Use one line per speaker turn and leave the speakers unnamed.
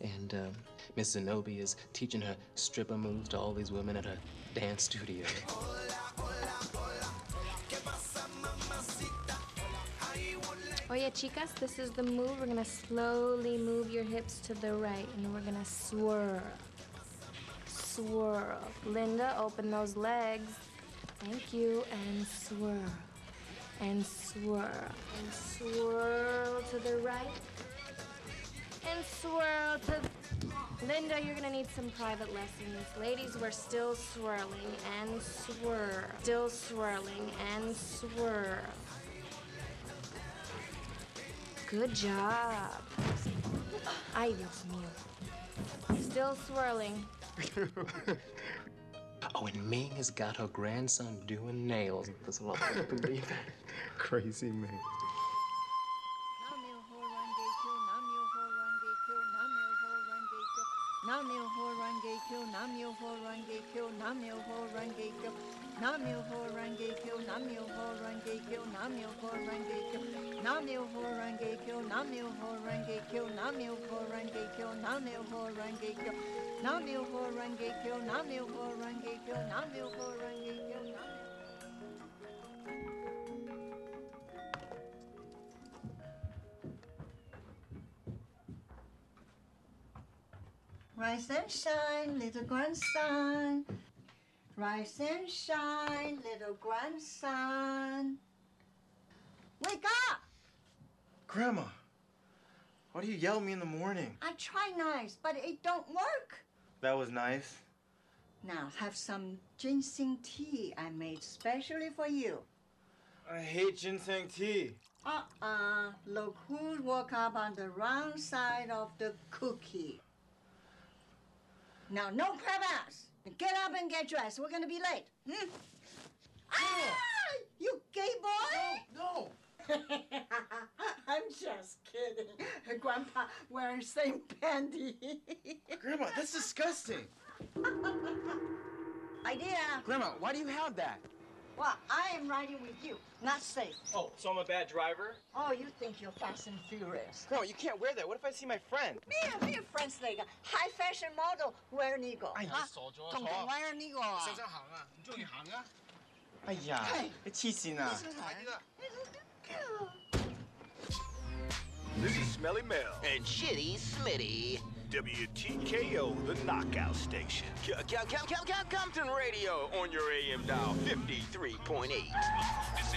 And Miss Zenobia is teaching her stripper moves to all these women at her dance studio.
Oye, chicas, this is the move. We're gonna slowly move your hips to the right, and we're gonna swirl. Swirl. Linda, open those legs. Thank you. And swirl. And swirl. And swirl to the right. And swirl to... Linda, you're gonna need some private lessons. Ladies, we're still swirling and swirl. Still swirling and swirl. Good job. Ay, Dios mío. Still swirling.
Oh, and Ming has got her grandson doing nails. That's what I can't believe it.
Crazy Ming.
Rise and shine, little grandson. Rise and shine, little grandson. Wake up!
Grandma, why do you yell at me in the morning?
I try nice, but it don't work.
That was nice.
Now have some ginseng tea I made specially for you.
I hate ginseng tea.
Look who woke up on the wrong side of the cookie. Now, no crab-ass. Get up and get dressed. We're gonna be late. Ah! You gay boy?
No.
I'm just kidding. Grandpa wearing same panty.
Grandma, that's disgusting.
Idea.
Grandma, why do you have that?
Well, I am riding with you, not safe.
Oh, so I'm a bad driver?
Oh, you think you're fast and furious.
Grandma, you can't wear that. What if I see my friend?
Me friends like a high fashion model wear 呢個。同wear 呢個。
上行啊，唔中意行啊？
哎呀，你黐線啊！
This is Smelly Mel.
And Shitty Smitty.
WTKO, the Knockout Station.
Compton Radio on your AM dial 53.8.